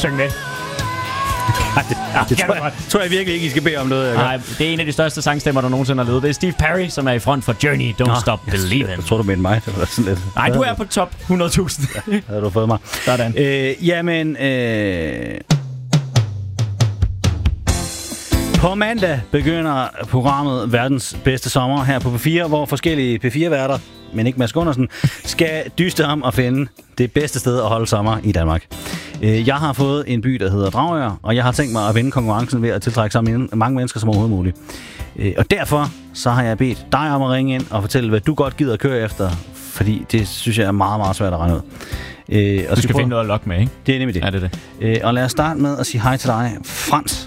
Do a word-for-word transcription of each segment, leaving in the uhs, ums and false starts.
Syng det. Nej, det, ja, det tror, jeg, tror jeg virkelig ikke, I skal bede om noget. Nej, det er en af de største sangstemmer, der nogensinde har levet. Det er Steve Perry, som er i front for Journey, Don't Nå, Stop Believin'. Jeg tror, du mente mig. Det var sådan lidt. Nej, du er på top hundrede tusind. Ja, havde du fået mig. Sådan. Øh, jamen, øh... på mandag begynder programmet Verdens Bedste Sommer her på P fire, hvor forskellige P fire-værter, men ikke Mads Gundersen, skal dyste om at finde det bedste sted at holde sommer i Danmark. Jeg har fået en by, der hedder Dragør, og jeg har tænkt mig at vinde konkurrencen ved at tiltrække så mange mennesker som overhovedet muligt. Og derfor så har jeg bedt dig om at ringe ind og fortælle, hvad du godt gider at køre efter, fordi det synes jeg er meget, meget svært at regne ud. Og du skal, skal finde noget at lokke med, ikke? Det er nemlig det. Ja, det er det. Og lad os starte med at sige hej til dig, Frans.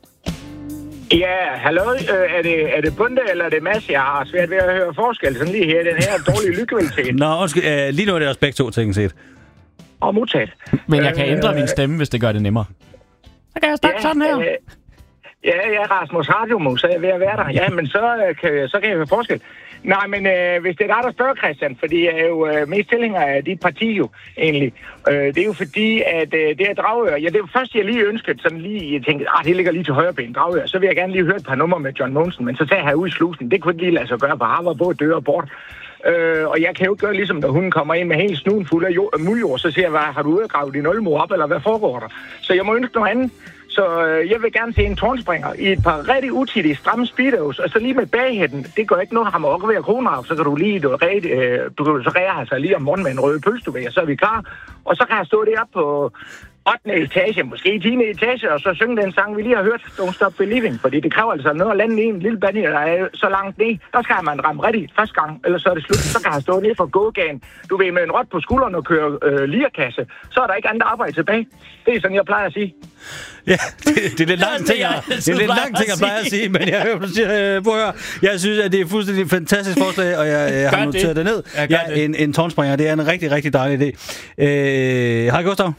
Ja, hallo. Øh, er, det, er det Bunde, eller er det Mads? Jeg har svært ved at høre forskel sådan lige her. Den her dårlige lydkvalitet. Nå, undskyld. Øh, lige nu er det også begge to, ting set. Og modtaget. Men jeg kan øh, ændre min stemme, hvis det gør det nemmere. Så kan jeg snakke ja, sådan her. Øh, ja, ja, Rasmus Radiomus, så er jeg ved at være der. Ja, men så, kan, så kan jeg høre forskel. Nej, men øh, hvis det er dig, der spørger, Christian, fordi jeg er jo øh, mest tilhænger af dit parti jo, egentlig. Øh, det er jo fordi, at øh, det er Dragør. Ja, det er jo først, jeg lige ønskede, sådan lige, jeg tænkte, ah, det ligger lige til højre ben, Dragør. Så vil jeg gerne lige høre et par numre med John Mogensen, men så sagde jeg ud i slusen. Det kunne ikke lige lade sig gøre, for han var både dør og bort. Øh, og jeg kan jo ikke gøre ligesom, når hunden kommer ind med hele snuden fuld af jord, muljord, så siger jeg, hvad, har du udgravet din ølmor op, eller hvad foregår der? Så jeg må ønske noget andet. Så øh, jeg vil gerne se en tårnspringer i et par rigtig utidige stramme speedos, og så lige med baghætten. Det gør ikke noget, ham og ved at kroner, så kan du lige, du, ret, øh, du kan så rære sig lige om morgenen med en rød pølse, og så er vi klar. Og så kan jeg stå deroppe på ottende etage, måske tiende etage, og så synge den sang, vi lige har hørt, Don't Stop Believing, fordi det kræver altså noget at lande i en lille bandi, der er så langt ned. Der skal man ramme rigtigt første gang, eller så er det slut. Så kan jeg stå ned for gågaden, du ved, med en rot på skulderen og køre øh, lierkasse. Så er der ikke andet arbejde tilbage. Det er sådan, jeg plejer at sige. Ja, det, det er lidt langt ting, jeg, det er lidt langt ting, jeg plejer at sige, men jeg hører, du siger, øh, prøv at høre, jeg synes, at det er fuldstændig et fantastisk forslag, og jeg, jeg har noteret det, det ned. Ja, det. en, en tårnspringer, det er en rigtig, rigtig dejlig idé. Øh, hej, Gustav.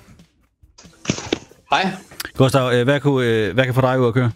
Hej. Gustav, øh, hvad, kunne, øh, hvad kan få dig ud at køre?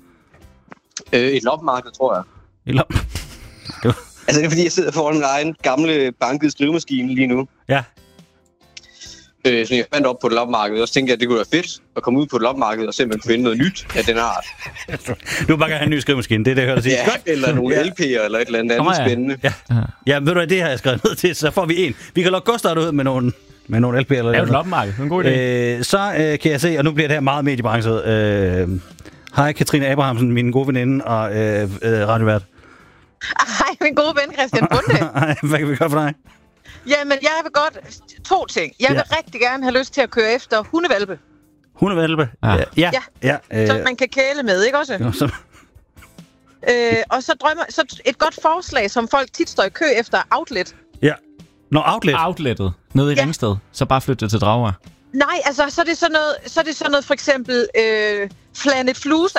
Øh, et loppemarked, tror jeg. Et lop? Altså, det er fordi, jeg sidder foran min egen gamle bankede skrivemaskine lige nu. Ja. Øh, så jeg fandt op på et loppemarked, og så tænkte jeg, at det kunne være fedt at komme ud på et loppemarked og simpelthen finde noget nyt af den art. Du vil bare gerne have en ny skrivemaskine, det er det, jeg hører dig sige. Ja, eller nogle ja. L P'er eller et eller andet, andet ja. spændende. Ja. ja, ved du hvad, det har jeg skrevet ned til, så får vi en. Vi kan lukke Gustav ud med nogle... Med nogle L P'er eller noget. Det er jo et loppemarked. En god idé. Øh, så øh, kan jeg se, og nu bliver det her meget mediebranchet. Øh, hej, Katrine Abrahamsen, min gode veninde og øh, øh, radiovært. Hej, min gode ven, Christian Bunde. Hej, hvad kan vi gøre for dig? Jamen, jeg vil godt... To ting. Jeg vil ja. rigtig gerne have lyst til at køre efter hundevalpe. Hundevalpe? Ja. Ja. ja. ja. Øh, så man kan kæle med, ikke også? Jo, så... øh, og så drømmer... Så et godt forslag, som folk tit står i kø efter, outlet. Ja. Nå, outlet. Outlettet. Nede i ja. Ringsted. Så bare flytte det til Dragør. Nej, altså, så er det sådan noget, så er det sådan noget for eksempel øh, Planet Flusa.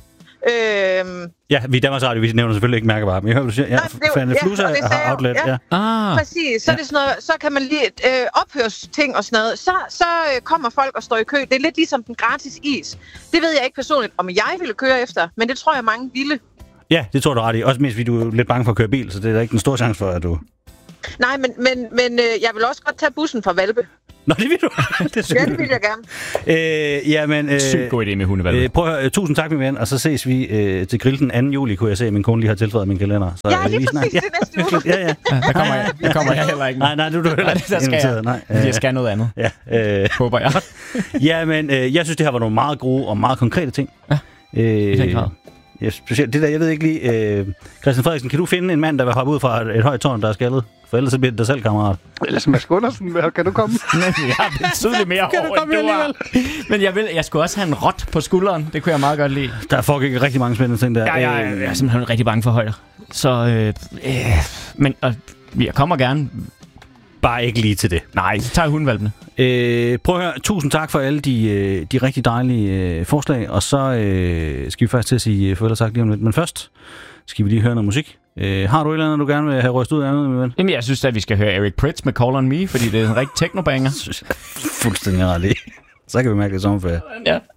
Øhm, ja, vi i Danmarks Radio, vi nævner selvfølgelig ikke mærkevarer, men jeg hører, du siger, ja, Planet Flusa ja, har outlet. Ja. Ja. Ah. Præcis, så, ja. er det sådan noget, så kan man lige øh, ophøres ting og sådan noget. Så, så øh, kommer folk og står i kø. Det er lidt ligesom den gratis is. Det ved jeg ikke personligt, om jeg ville køre efter, men det tror jeg, mange ville. Ja, det tror du ret i. Også mest, fordi du er lidt bange for at køre bil, så det er der ikke en stor chance for, at du... Nej, men, men, men øh, jeg vil også godt tage bussen fra Valpe. Nå, det vil du. det ja, det vil jeg gerne. Øh, ja, men... Øh, Sygt god idé med hundevalpe. Øh, prøv at høre, tusind tak, min ven, og så ses vi øh, til grill den anden juli, kunne jeg se, min kone lige har tilføjet min kalender. Så, ja, lige præcis, ja. det næste uge. ja, ja. ja, der kommer jeg, der kommer jeg heller ikke. Nej, nej, du er heller ikke inviteret. Nej, øh, jeg skal noget andet. Ja, øh, håber jeg. ja, men øh, jeg synes, det her var nogle meget gode og meget konkrete ting. Ja, øh, i den grad. Ja, specielt det der, jeg ved ikke lige... Øh, Christian Frederiksen, kan du finde en mand, der vil hoppe ud fra et, et højt tårn, der er skaldet? For ellers så bliver det dig selv, kammerat. Ellers Mads Gundersen, kan du komme? Jeg har betydeligt mere kan du komme alligevel? Men jeg, vil, jeg skulle også have en rot på skulderen. Det kunne jeg meget godt lide. Der foregik rigtig mange spændende ting der. Ja, ja, ja, jeg er simpelthen rigtig bange for højder. Så, øh, øh, men øh, jeg kommer gerne... Bare ikke lige til det. Nej, så tager jeg hundevalpene. Øh, prøv at høre, tusind tak for alle de, de rigtig dejlige øh, forslag, og så øh, skal vi faktisk til at sige farvel og tak lige om lidt. Men først skal vi lige høre noget musik. Øh, har du et eller andet, du gerne vil have rystet ud af andet, min ven? Jamen, jeg synes at vi skal høre Eric Prydz med Call on Me, fordi det er en rigtig technobanger. Fuldstændig ret i. Så kan vi mærke det sommerferie. Ja.